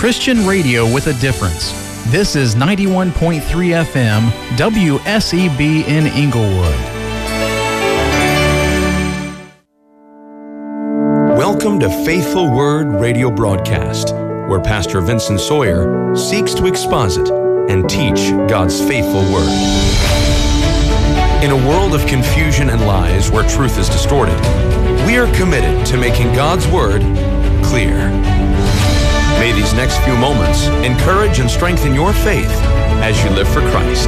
Christian radio with a difference. This is 91.3 FM, WSEB in Inglewood. Welcome to Faithful Word radio broadcast, where Pastor Vincent Sawyer seeks to exposit and teach God's faithful word. In a world of confusion and lies where truth is distorted, we are committed to making God's word clear. May these next few moments encourage and strengthen your faith as you live for Christ.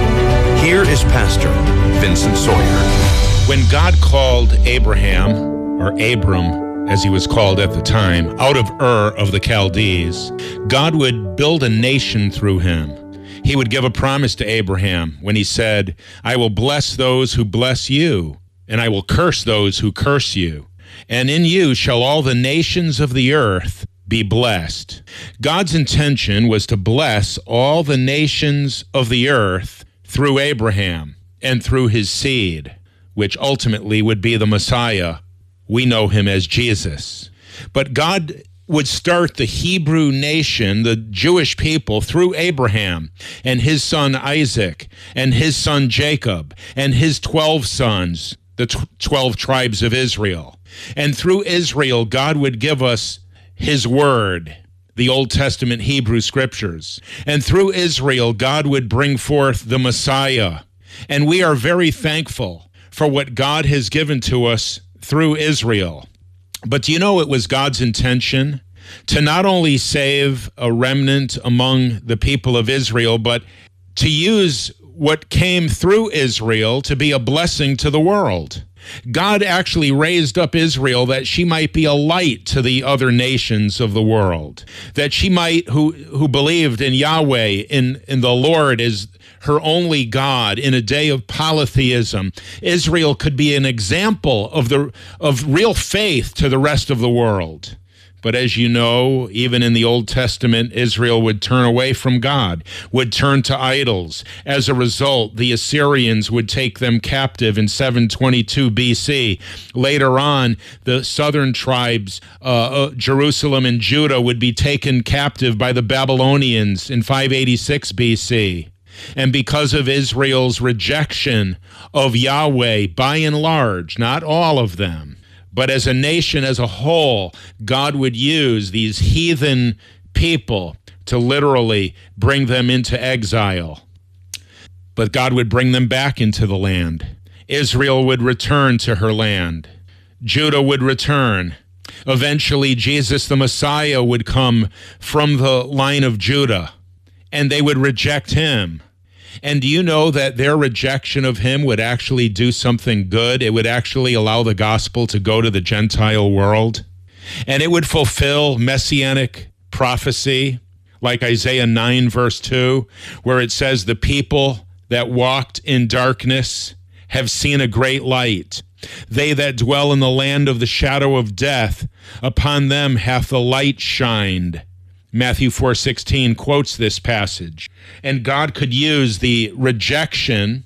Here is Pastor Vincent Sawyer. When God called Abraham, or Abram, as he was called at the time, out of Ur of the Chaldees, God would build a nation through him. He would give a promise to Abraham when he said, I will bless those who bless you, and I will curse those who curse you. And in you shall all the nations of the earth be blessed. God's intention was to bless all the nations of the earth through Abraham and through his seed, which ultimately would be the Messiah. We know him as Jesus. But God would start the Hebrew nation, the Jewish people, through Abraham and his son Isaac and his son Jacob and his 12 sons, the 12 tribes of Israel. And through Israel, God would give us his word, the Old Testament Hebrew scriptures. And through Israel, God would bring forth the Messiah. And we are very thankful for what God has given to us through Israel. But do you know it was God's intention to not only save a remnant among the people of Israel, but to use what came through Israel to be a blessing to the world? God actually raised up Israel that she might be a light to the other nations of the world, that she might, who believed in Yahweh, in the Lord as her only God, in a day of polytheism, Israel could be an example of real faith to the rest of the world. But as you know, even in the Old Testament, Israel would turn away from God, would turn to idols. As a result, the Assyrians would take them captive in 722 BC. Later on, the southern tribes, Jerusalem and Judah, would be taken captive by the Babylonians in 586 BC. And because of Israel's rejection of Yahweh, by and large, not all of them, but as a nation as a whole, God would use these heathen people to literally bring them into exile. But God would bring them back into the land. Israel would return to her land. Judah would return. Eventually, Jesus the Messiah would come from the line of Judah, and they would reject him. And do you know that their rejection of him would actually do something good? It would actually allow the gospel to go to the Gentile world. And it would fulfill messianic prophecy, like Isaiah 9, verse 2, where it says, the people that walked in darkness have seen a great light. They that dwell in the land of the shadow of death, upon them hath the light shined. Matthew 4:16 quotes this passage. And God could use the rejection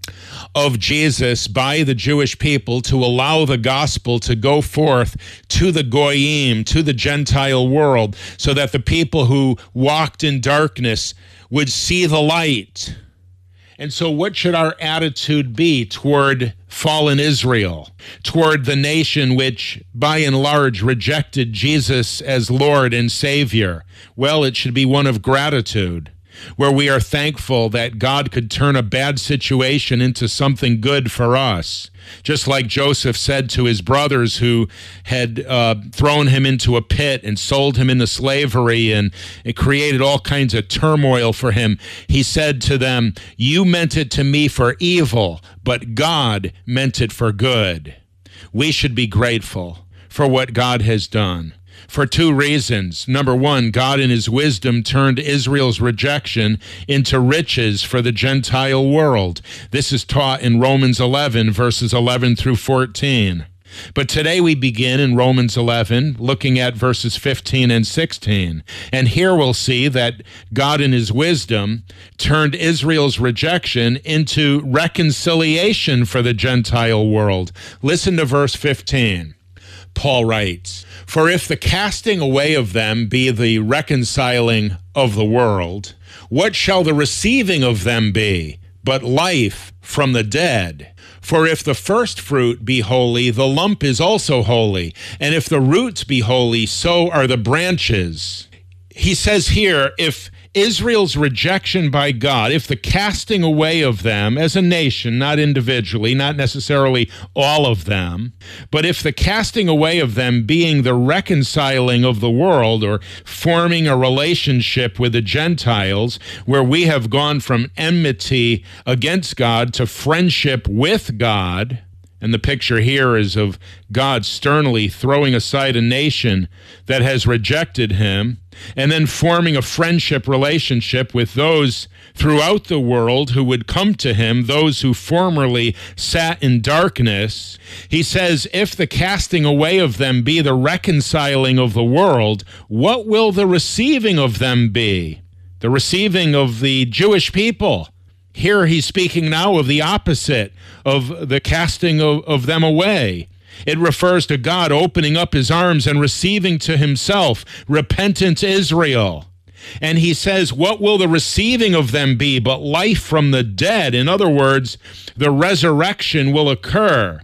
of Jesus by the Jewish people to allow the gospel to go forth to the Goyim, to the Gentile world, so that the people who walked in darkness would see the light. And so what should our attitude be toward fallen Israel, toward the nation which, by and large, rejected Jesus as Lord and Savior? Well, it should be one of gratitude, where we are thankful that God could turn a bad situation into something good for us. Just like Joseph said to his brothers who had thrown him into a pit and sold him into slavery, and it created all kinds of turmoil for him. He said to them, you meant it to me for evil, but God meant it for good. We should be grateful for what God has done, for two reasons. Number one, God in his wisdom turned Israel's rejection into riches for the Gentile world. This is taught in Romans 11, verses 11 through 14. But today we begin in Romans 11, looking at verses 15 and 16. And here we'll see that God in his wisdom turned Israel's rejection into reconciliation for the Gentile world. Listen to verse 15. Paul writes, "For if the casting away of them be the reconciling of the world, what shall the receiving of them be but life from the dead? For if the first fruit be holy, the lump is also holy. And if the roots be holy, so are the branches." He says here, if Israel's rejection by God, if the casting away of them as a nation, not individually, not necessarily all of them, but if the casting away of them being the reconciling of the world or forming a relationship with the Gentiles, where we have gone from enmity against God to friendship with God, and the picture here is of God sternly throwing aside a nation that has rejected him, and then forming a friendship relationship with those throughout the world who would come to him, those who formerly sat in darkness. He says, if the casting away of them be the reconciling of the world, what will the receiving of them be? The receiving of the Jewish people. Here he's speaking now of the opposite of the casting of them away. It refers to God opening up his arms and receiving to himself repentant Israel. And he says, what will the receiving of them be but life from the dead? In other words, the resurrection will occur.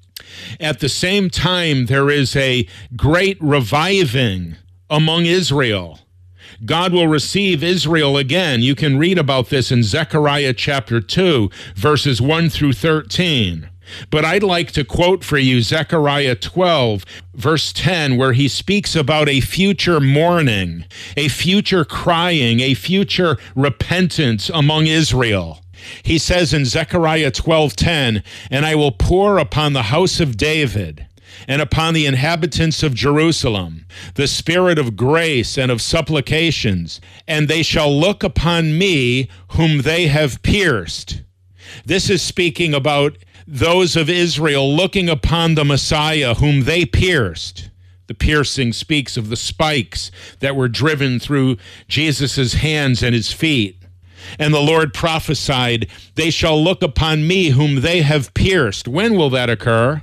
At the same time, there is a great reviving among Israel. God will receive Israel again. You can read about this in Zechariah chapter 2, verses 1 through 13. But I'd like to quote for you Zechariah 12, verse 10, where he speaks about a future mourning, a future crying, a future repentance among Israel. He says in Zechariah 12:10, "And I will pour upon the house of David and upon the inhabitants of Jerusalem the spirit of grace and of supplications, and they shall look upon me whom they have pierced." This is speaking about those of Israel looking upon the Messiah whom they pierced. The piercing speaks of the spikes that were driven through Jesus' hands and his feet. And the Lord prophesied, "They shall look upon me whom they have pierced." When will that occur?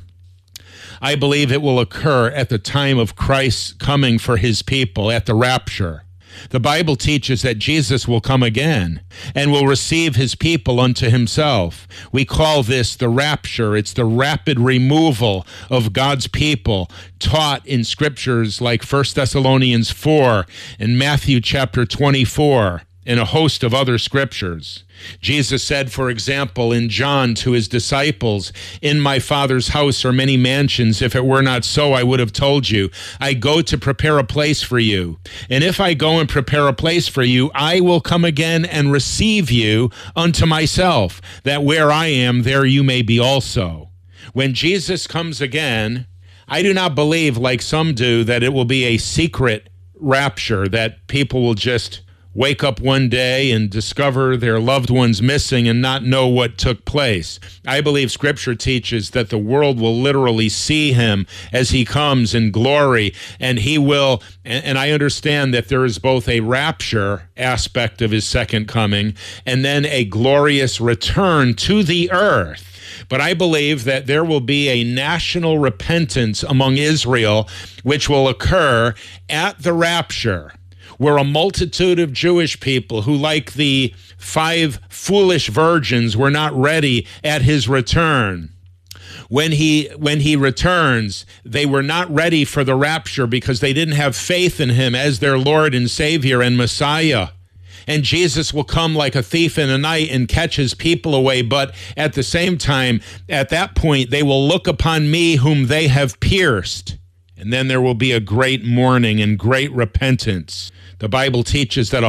I believe it will occur at the time of Christ's coming for his people, at the rapture. The Bible teaches that Jesus will come again and will receive his people unto himself. We call this the rapture. It's the rapid removal of God's people taught in scriptures like 1 Thessalonians 4 and Matthew chapter 24 and a host of other scriptures. Jesus said, for example, in John to his disciples, "In my Father's house are many mansions. If it were not so, I would have told you. I go to prepare a place for you. And if I go and prepare a place for you, I will come again and receive you unto myself, that where I am, there you may be also." When Jesus comes again, I do not believe, like some do, that it will be a secret rapture, that people will just wake up one day and discover their loved ones missing and not know what took place. I believe Scripture teaches that the world will literally see him as he comes in glory, and he will, and I understand that there is both a rapture aspect of his second coming and then a glorious return to the earth. But I believe that there will be a national repentance among Israel, which will occur at the rapture, where a multitude of Jewish people who, like the 5 foolish virgins, were not ready at his return. When he returns, they were not ready for the rapture because they didn't have faith in him as their Lord and Savior and Messiah. And Jesus will come like a thief in the night and catch his people away. But at the same time, at that point, they will look upon me whom they have pierced. And then there will be a great mourning and great repentance. The Bible teaches that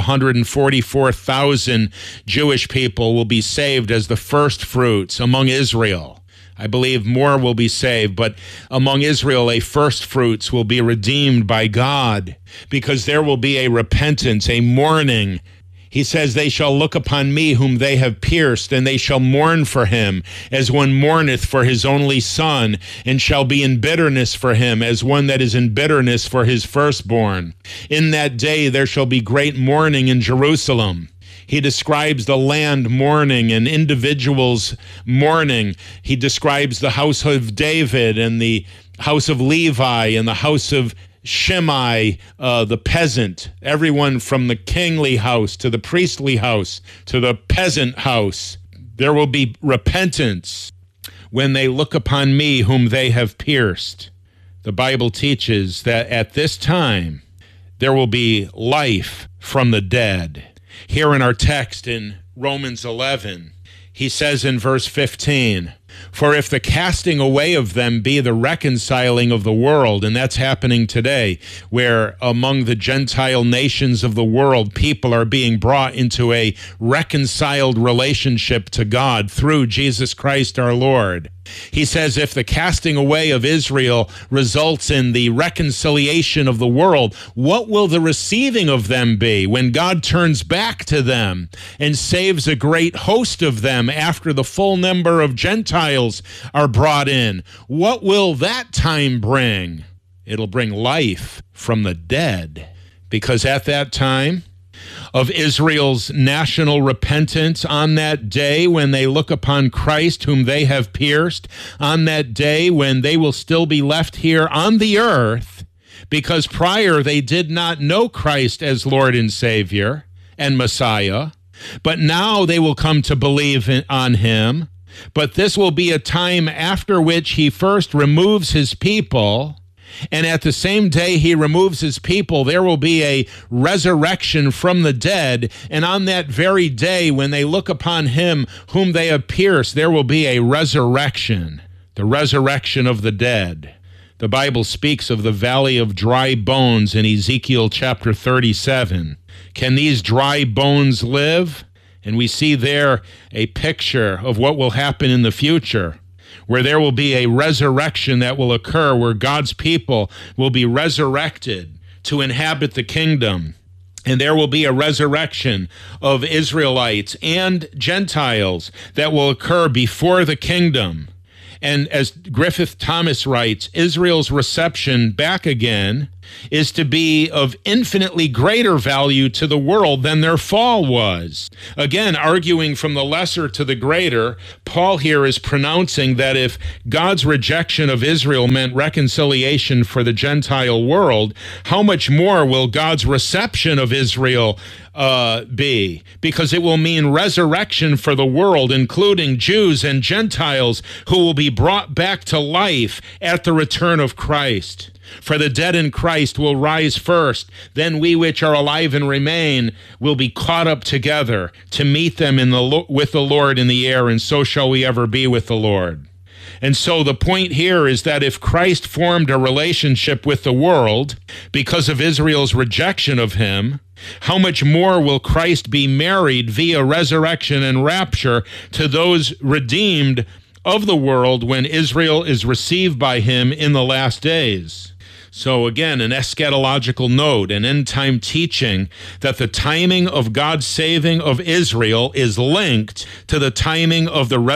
144,000 Jewish people will be saved as the first fruits among Israel. I believe more will be saved, but among Israel, a first fruits will be redeemed by God, because there will be a repentance, a mourning. He says, "They shall look upon me whom they have pierced, and they shall mourn for him, as one mourneth for his only son, and shall be in bitterness for him, as one that is in bitterness for his firstborn. In that day there shall be great mourning in Jerusalem." He describes the land mourning and individuals mourning. He describes the house of David and the house of Levi and the house of Shimei, the peasant, everyone from the kingly house to the priestly house to the peasant house. There will be repentance when they look upon me whom they have pierced. The Bible teaches that at this time there will be life from the dead. Here in our text in Romans 11, he says in verse 15, "For if the casting away of them be the reconciling of the world," and that's happening today, where among the Gentile nations of the world, people are being brought into a reconciled relationship to God through Jesus Christ our Lord. He says, if the casting away of Israel results in the reconciliation of the world, what will the receiving of them be when God turns back to them and saves a great host of them after the full number of Gentiles are brought in? What will that time bring? It'll bring life from the dead, because at that time of Israel's national repentance, on that day when they look upon Christ whom they have pierced, on that day when they will still be left here on the earth, because prior they did not know Christ as Lord and Savior and Messiah, but now they will come to believe on him. But this will be a time after which he first removes his people, and at the same day he removes his people, there will be a resurrection from the dead. And on that very day, when they look upon him whom they have pierced, there will be a resurrection, the resurrection of the dead. The Bible speaks of the valley of dry bones in Ezekiel chapter 37. Can these dry bones live? And we see there a picture of what will happen in the future, where there will be a resurrection that will occur, where God's people will be resurrected to inhabit the kingdom. And there will be a resurrection of Israelites and Gentiles that will occur before the kingdom. And as Griffith Thomas writes, Israel's reception back again is to be of infinitely greater value to the world than their fall was. Again, arguing from the lesser to the greater, Paul here is pronouncing that if God's rejection of Israel meant reconciliation for the Gentile world, how much more will God's reception of Israel be? Because it will mean resurrection for the world, including Jews and Gentiles who will be brought back to life at the return of Christ. For the dead in Christ will rise first, then we which are alive and remain will be caught up together to meet them with the Lord in the air, and so shall we ever be with the Lord. And so the point here is that if Christ formed a relationship with the world because of Israel's rejection of him, how much more will Christ be married via resurrection and rapture to those redeemed of the world when Israel is received by him in the last days? So again, an eschatological note, an end-time teaching that the timing of God's saving of Israel is linked to the timing of the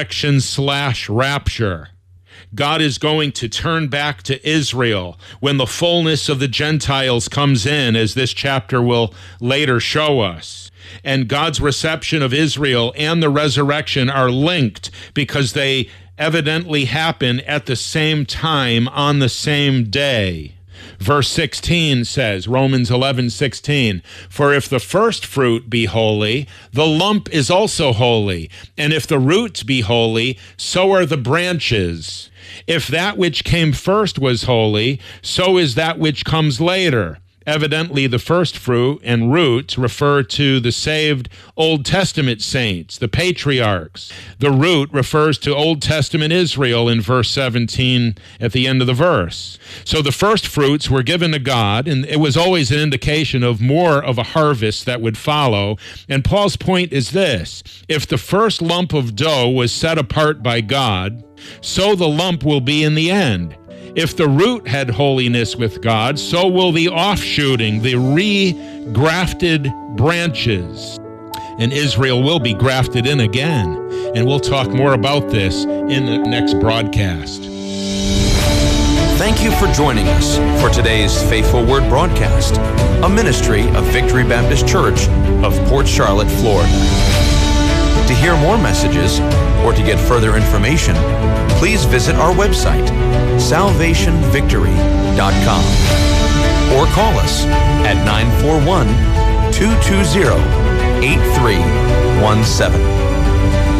resurrection/rapture. God is going to turn back to Israel when the fullness of the Gentiles comes in, as this chapter will later show us. And God's reception of Israel and the resurrection are linked because they evidently happen at the same time on the same day. Verse 16 says, Romans 11:16, "For if the first fruit be holy, the lump is also holy. And if the root be holy, so are the branches. If that which came first was holy, so is that which comes later." Evidently, the first fruit and root refer to the saved Old Testament saints, the patriarchs. The root refers to Old Testament Israel in verse 17 at the end of the verse. So the first fruits were given to God, and it was always an indication of more of a harvest that would follow. And Paul's point is this: if the first lump of dough was set apart by God, so the lump will be in the end. If the root had holiness with God, so will the offshooting, the re-grafted branches. And Israel will be grafted in again. And we'll talk more about this in the next broadcast. Thank you for joining us for today's Faithful Word broadcast, a ministry of Victory Baptist Church of Port Charlotte, Florida. To hear more messages or to get further information, please visit our website, salvationvictory.com, or call us at 941-220-8317.